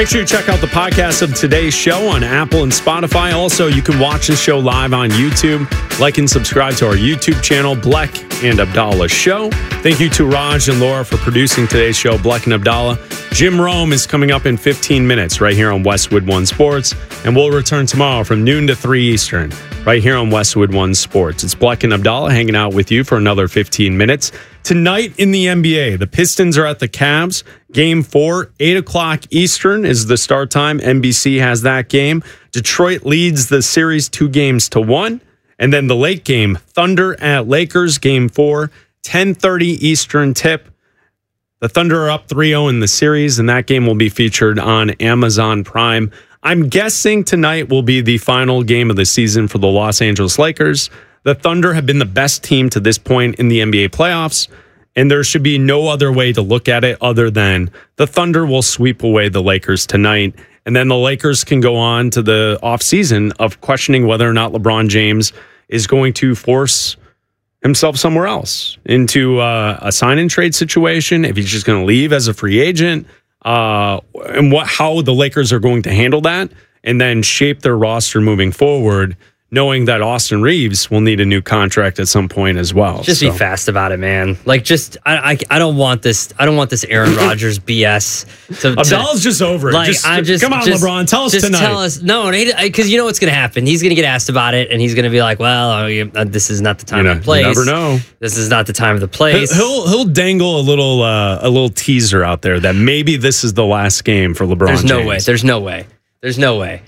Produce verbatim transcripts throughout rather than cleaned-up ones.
Make sure you check out the podcast of today's show on Apple and Spotify. Also, you can watch the show live on YouTube. Like and subscribe to our YouTube channel, Bleck and Abdallah Show. Thank you to Raj and Laura for producing today's show, Bleck and Abdallah. Jim Rome is coming up in fifteen minutes right here on Westwood One Sports. And we'll return tomorrow from noon to three Eastern right here on Westwood One Sports. It's Bleck and Abdallah hanging out with you for another fifteen minutes. Tonight in the N B A, the Pistons are at the Cavs. Game four, eight o'clock Eastern is the start time. N B C has that game. Detroit leads the series two games to one. And then the late game, Thunder at Lakers, game four, ten thirty Eastern tip. The Thunder are up three oh in the series, and that game will be featured on Amazon Prime. I'm guessing tonight will be the final game of the season for the Los Angeles Lakers. The Thunder have been the best team to this point in the N B A playoffs, and there should be no other way to look at it other than the Thunder will sweep away the Lakers tonight, and then the Lakers can go on to the offseason of questioning whether or not LeBron James is going to force himself somewhere else into uh, a sign-and-trade situation, if he's just going to leave as a free agent, uh, and what how the Lakers are going to handle that, and then shape their roster moving forward, knowing that Austin Reeves will need a new contract at some point as well. Just so. Be fast about it, man. Like, just I, I, I don't want this. I don't want this Aaron Rodgers B S. To, Abdallah's to, just over it. Like, just, I just come on, just, LeBron, tell us just tonight. Tell us, no, because you know what's going to happen. He's going to get asked about it, and he's going to be like, "Well, uh, this is not the time you know, or the place. You never know. This is not the time or the place." He'll he'll dangle a little uh, a little teaser out there that maybe this is the last game for LeBron. There's no James. way. There's no way. There's no way.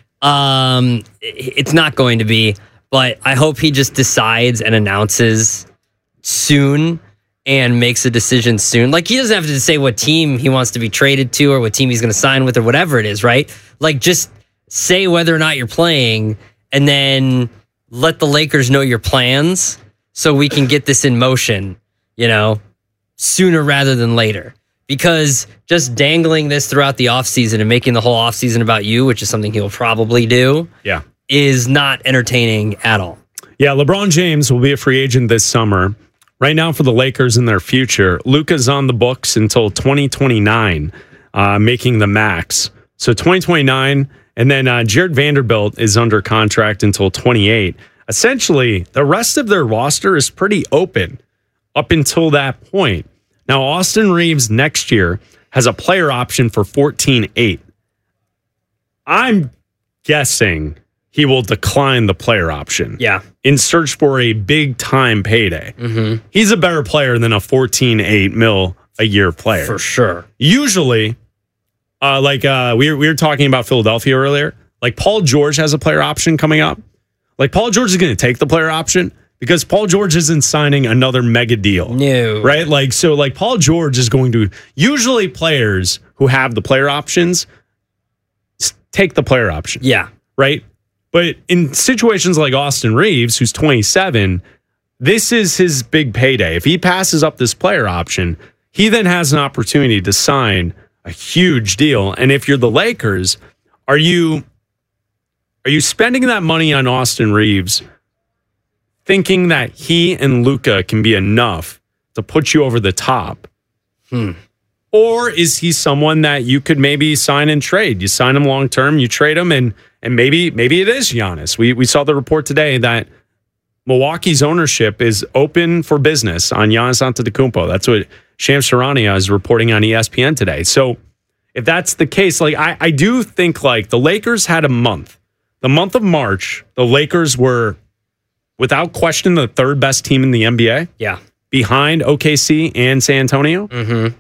Um, it's not going to be. But I hope he just decides and announces soon and makes a decision soon. Like, he doesn't have to say what team he wants to be traded to or what team he's going to sign with or whatever it is, right? Like, just say whether or not you're playing and then let the Lakers know your plans so we can get this in motion, you know, sooner rather than later. Because just dangling this throughout the offseason and making the whole offseason about you, which is something he'll probably do. Yeah. Is not entertaining at all. Yeah, LeBron James will be a free agent this summer. Right now for the Lakers in their future, Luka's on the books until twenty twenty-nine, uh, making the max. So twenty twenty-nine, and then uh, Jared Vanderbilt is under contract until twenty-eight. Essentially, the rest of their roster is pretty open up until that point. Now, Austin Reeves next year has a player option for fourteen eight. I'm guessing he will decline the player option. Yeah. In search for a big time payday. Mm-hmm. He's a better player than a fourteen eight mil a year player. For sure. Usually, uh, like uh, we, were, we were talking about Philadelphia earlier, like Paul George has a player option coming up. Like Paul George is going to take the player option because Paul George isn't signing another mega deal. No. Right? Like, so like Paul George is going to, usually players who have the player options take the player option. Yeah. Right? But in situations like Austin Reeves, who's twenty-seven, this is his big payday. If he passes up this player option, he then has an opportunity to sign a huge deal. And if you're the Lakers, are you are you spending that money on Austin Reeves thinking that he and Luka can be enough to put you over the top? Hmm. Or is he someone that you could maybe sign and trade? You sign him long term, you trade him, and and maybe maybe it is Giannis. We we saw the report today that Milwaukee's ownership is open for business on Giannis Antetokounmpo. That's what Shams Charania is reporting on E S P N today. So if that's the case, like I, I do think like the Lakers had a month. The month of March, the Lakers were without question the third best team in the N B A. Yeah. Behind O K C and San Antonio. Mm-hmm.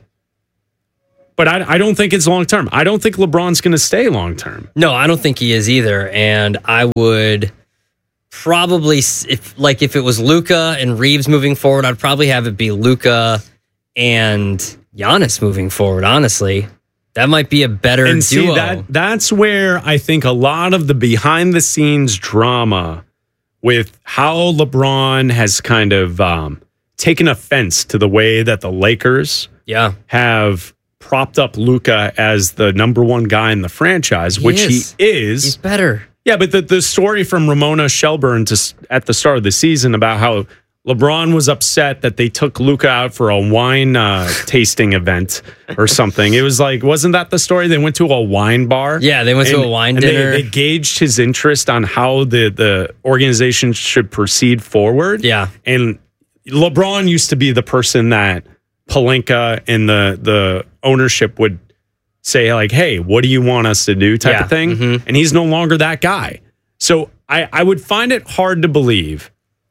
But I, I don't think it's long term. I don't think LeBron's going to stay long term. No, I don't think he is either. And I would probably, if like if it was Luka and Reeves moving forward, I'd probably have it be Luka and Giannis moving forward. Honestly, that might be a better and duo. See, that that's where I think a lot of the behind the scenes drama with how LeBron has kind of um, taken offense to the way that the Lakers yeah. have propped up Luka as the number one guy in the franchise, he which is. he is. He's better. Yeah, but the, the story from Ramona Shelburne to, at the start of the season about how LeBron was upset that they took Luka out for a wine uh, tasting event or something. It was like, wasn't that the story? They went to a wine bar. Yeah, they went and, to a wine and dinner. They, they gauged his interest on how the, the organization should proceed forward. Yeah. And LeBron used to be the person that Pelinka and the, the ownership would say, like, hey, what do you want us to do type yeah. of thing? Mm-hmm. And he's no longer that guy. So I, I would find it hard to believe,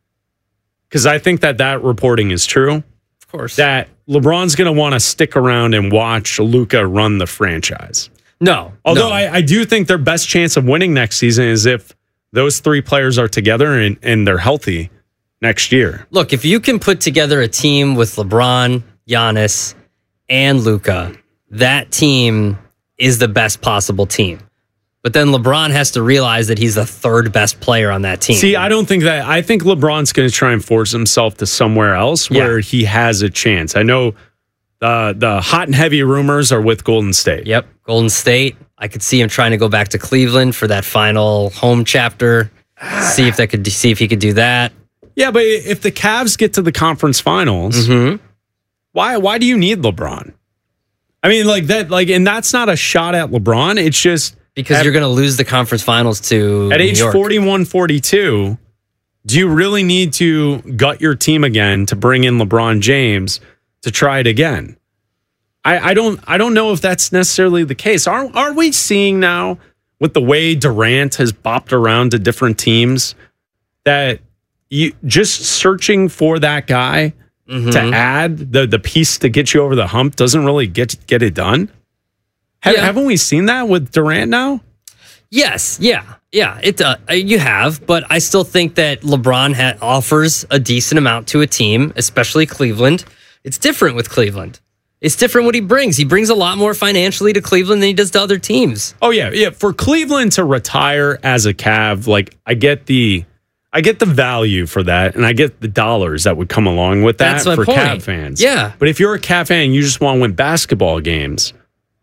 because I think that that reporting is true. Of course. That LeBron's going to want to stick around and watch Luka run the franchise. No. Although no. I, I do think their best chance of winning next season is if those three players are together and, and they're healthy next year. Look, if you can put together a team with LeBron, Giannis, and Luka, that team is the best possible team. But then LeBron has to realize that he's the third best player on that team. See, I don't think that. I think LeBron's going to try and force himself to somewhere else where yeah. he has a chance. I know the the hot and heavy rumors are with Golden State. Yep, Golden State. I could see him trying to go back to Cleveland for that final home chapter. See if that could see if he could do that. Yeah, but if the Cavs get to the conference finals, mm-hmm. why why do you need LeBron? I mean, like that, like, and that's not a shot at LeBron. It's just. Because at, you're going to lose the conference finals to At New age York. forty-one, forty-two, do you really need to gut your team again to bring in LeBron James to try it again? I, I don't I don't know if that's necessarily the case. Are, are we seeing now, with the way Durant has bopped around to different teams, that you just searching for that guy mm-hmm. to add the, the piece to get you over the hump doesn't really get, get it done? Have, yeah. Haven't we seen that with Durant now? Yes, yeah, yeah. It uh, you have, but I still think that LeBron ha- offers a decent amount to a team, especially Cleveland. It's different with Cleveland. It's different what he brings. He brings a lot more financially to Cleveland than he does to other teams. Oh yeah, yeah. For Cleveland to retire as a Cav, like I get the, I get the value for that, and I get the dollars that would come along with that That's my for point. Cav fans. Yeah, but if you're a Cav fan, and you just want to win basketball games.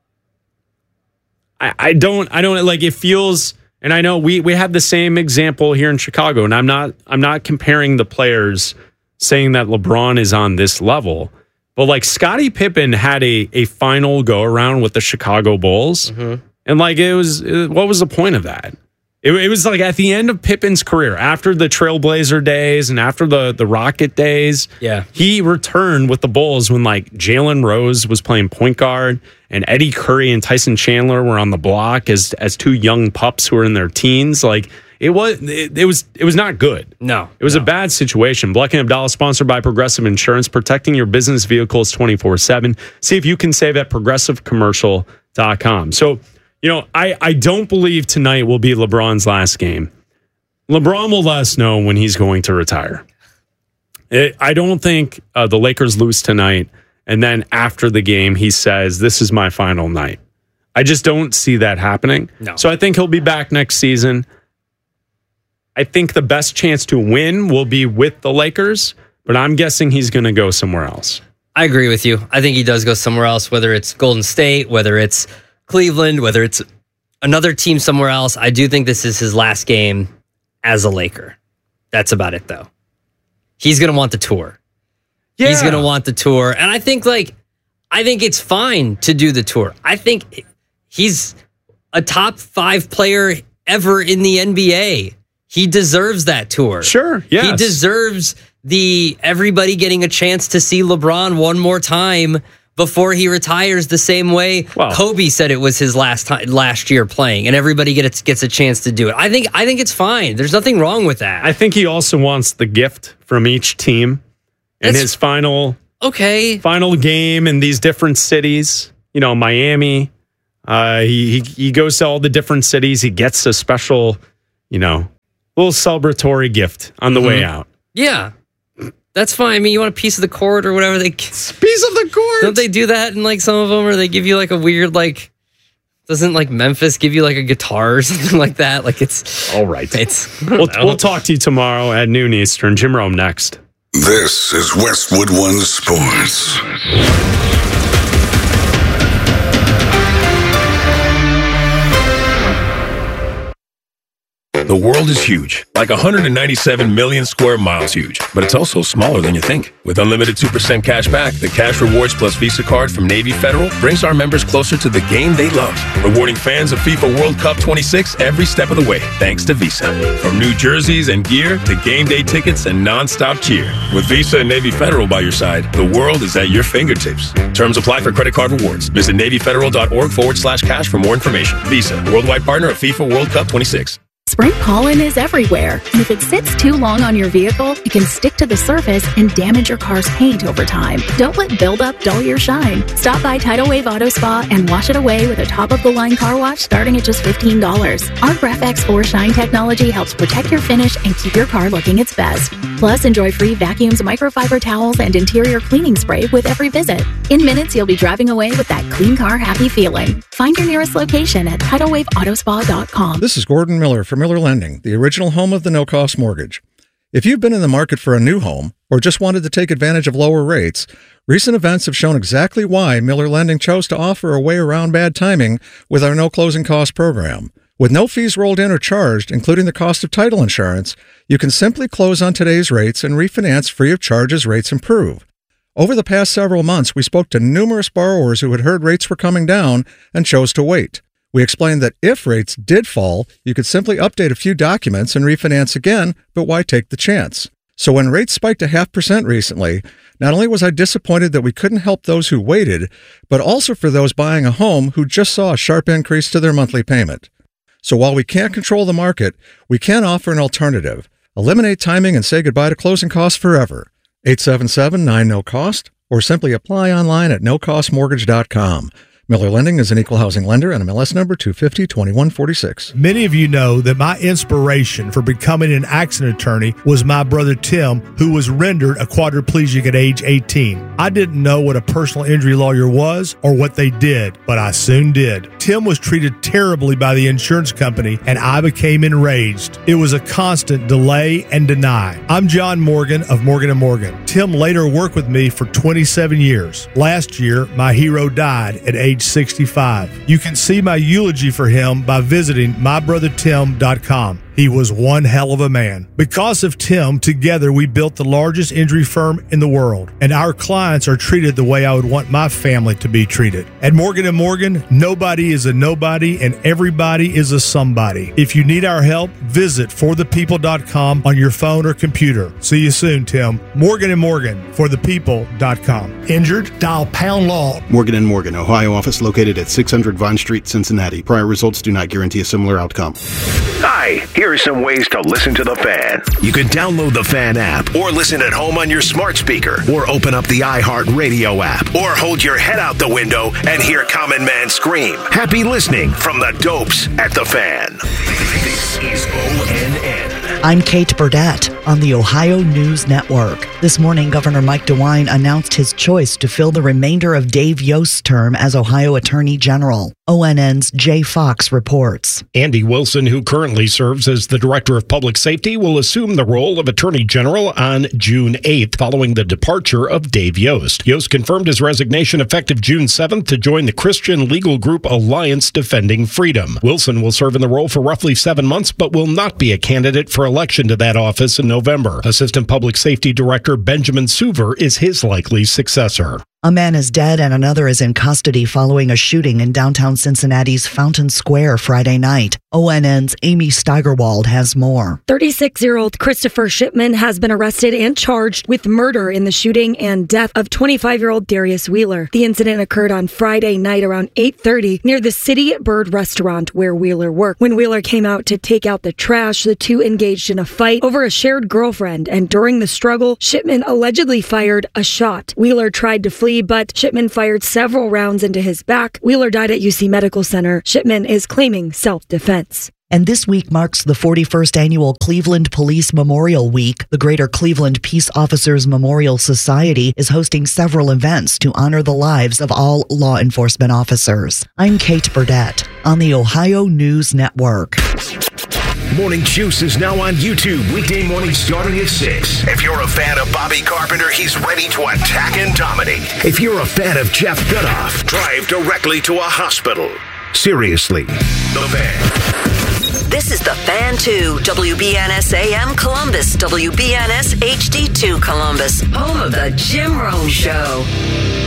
I, I don't I don't like it feels, and I know we we have the same example here in Chicago, and I'm not I'm not comparing the players saying that LeBron is on this level, but like Scottie Pippen had a a final go around with the Chicago Bulls, mm-hmm. and like it was it, what was the point of that? It, it was like at the end of Pippen's career, after the Trailblazer days and after the the Rocket days, yeah, he returned with the Bulls when like Jalen Rose was playing point guard and Eddie Curry and Tyson Chandler were on the block as as two young pups who were in their teens. Like it was, it, it was, it was not good. No, it was no. a bad situation. Bleck and Abdallah, sponsored by Progressive Insurance, protecting your business vehicles twenty-four seven. See if you can save at progressive commercial dot com. So. You know, I, I don't believe tonight will be LeBron's last game. LeBron will let us know when he's going to retire. It, I don't think uh, the Lakers lose tonight, and then after the game, he says, this is my final night. I just don't see that happening. No. So I think he'll be back next season. I think the best chance to win will be with the Lakers, but I'm guessing he's going to go somewhere else. I agree with you. I think he does go somewhere else, whether it's Golden State, whether it's Cleveland, whether it's another team somewhere else. I do think this is his last game as a Laker. That's about it, though. He's going to want the tour. Yeah. He's going to want the tour. And I think, like, I think it's fine to do the tour. I think he's a top five player ever in the N B A. He deserves that tour. Sure, yes. He deserves the everybody getting a chance to see LeBron one more time before he retires, the same way well, Kobe said it was his last time last year playing, and everybody gets gets a chance to do it. I think I think it's fine. There's nothing wrong with that. I think he also wants the gift from each team in his final okay final game in these different cities. You know, Miami. Uh, he, he he goes to all the different cities. He gets a special, you know, little celebratory gift on the mm-hmm. way out. Yeah. That's fine. I mean, you want a piece of the court or whatever they piece of the court. Don't they do that in like some of them, or they give you like a weird like? Doesn't like Memphis give you like a guitar or something like that? Like it's all right. It's we'll, we'll talk to you tomorrow at noon Eastern. Jim Rome next. This is Westwood One Sports. The world is huge, like one hundred ninety-seven million square miles huge, but it's also smaller than you think. With unlimited two percent cash back, the Cash Rewards Plus Visa card from Navy Federal brings our members closer to the game they love, rewarding fans of FIFA World Cup twenty-six every step of the way, thanks to Visa. From new jerseys and gear to game day tickets and non-stop cheer. With Visa and Navy Federal by your side, the world is at your fingertips. Terms apply for credit card rewards. Visit NavyFederal.org forward slash cash for more information. Visa, worldwide partner of FIFA World Cup twenty-six. Spring pollen is everywhere, and if it sits too long on your vehicle, it can stick to the surface and damage your car's paint over time. Don't let buildup dull your shine. Stop by Tidal Wave Auto Spa and wash it away with a top-of-the-line car wash starting at just fifteen dollars. Our GraphX four Shine technology helps protect your finish and keep your car looking its best. Plus, enjoy free vacuums, microfiber towels, and interior cleaning spray with every visit. In minutes, you'll be driving away with that clean car happy feeling. Find your nearest location at tidal wave auto spa dot com. This is Gordon Miller from Miller Lending, the original home of the no-cost mortgage. If you've been in the market for a new home or just wanted to take advantage of lower rates, recent events have shown exactly why Miller Lending chose to offer a way around bad timing with our no closing cost program. With no fees rolled in or charged, including the cost of title insurance, you can simply close on today's rates and refinance free of charge as rates improve. Over the past several months, we spoke to numerous borrowers who had heard rates were coming down and chose to wait. We explained that if rates did fall, you could simply update a few documents and refinance again, but why take the chance? So when rates spiked a half percent recently, not only was I disappointed that we couldn't help those who waited, but also for those buying a home who just saw a sharp increase to their monthly payment. So while we can't control the market, we can offer an alternative. Eliminate timing and say goodbye to closing costs forever. eight seven seven, nine, no cost, or simply apply online at no cost mortgage dot com. Miller Lending is an equal housing lender and M L S number two fifty, twenty-one forty-six. Many of you know that my inspiration for becoming an accident attorney was my brother Tim, who was rendered a quadriplegic at age eighteen. I didn't know what a personal injury lawyer was or what they did, but I soon did. Tim was treated terribly by the insurance company, and I became enraged. It was a constant delay and deny. I'm John Morgan of Morgan and Morgan. Tim later worked with me for twenty-seven years. Last year, my hero died at age sixty-five. You can see my eulogy for him by visiting my brother tim dot com. He was one hell of a man. Because of Tim, together we built the largest injury firm in the world, and our clients are treated the way I would want my family to be treated. At Morgan and Morgan, nobody is a nobody and everybody is a somebody. If you need our help, visit for the people dot com on your phone or computer. See you soon, Tim. Morgan and Morgan, for the people dot com. Injured? Dial pound law. Morgan and Morgan, Ohio office located at six hundred Vine Street, Cincinnati. Prior results do not guarantee a similar outcome. Hi, here are some ways to listen to The Fan. You can download the Fan app or listen at home on your smart speaker or open up the iHeartRadio app or hold your head out the window and hear Common Man scream. Happy listening from the dopes at The Fan. This is O N N. I'm Kate Burdett on the Ohio News Network. This morning, Governor Mike DeWine announced his choice to fill the remainder of Dave Yost's term as Ohio Attorney General. O N N's Jay Fox reports. Andy Wilson, who currently serves as the Director of Public Safety, will assume the role of Attorney General on June eighth, following the departure of Dave Yost. Yost confirmed his resignation effective June seventh to join the Christian legal group Alliance Defending Freedom. Wilson will serve in the role for roughly seven months, but will not be a candidate for election to that office in November. Assistant Public Safety Director Benjamin Suver is his likely successor. A man is dead and another is in custody following a shooting in downtown Cincinnati's Fountain Square Friday night. O N N's Amy Steigerwald has more. thirty-six-year-old Christopher Shipman has been arrested and charged with murder in the shooting and death of twenty-five-year-old Darius Wheeler. The incident occurred on Friday night around eight thirty near the City Bird restaurant where Wheeler worked. When Wheeler came out to take out the trash, the two engaged in a fight over a shared girlfriend, and during the struggle, Shipman allegedly fired a shot. Wheeler tried to flee, but Shipman fired several rounds into his back. Wheeler died at U C Medical Center. Shipman is claiming self-defense. And this week marks the forty-first annual Cleveland Police Memorial Week. The Greater Cleveland Peace Officers Memorial Society is hosting several events to honor the lives of all law enforcement officers. I'm Kate Burdett on the Ohio News Network. Morning Juice is now on YouTube, weekday mornings starting at six. If you're a fan of Bobby Carpenter, he's ready to attack and dominate. If you're a fan of Jeff Gutoff, drive directly to a hospital. Seriously, The Fan. This is the Fan two, W B N S A M Columbus, W B N S H D two Columbus, home of the Jim Rome Show.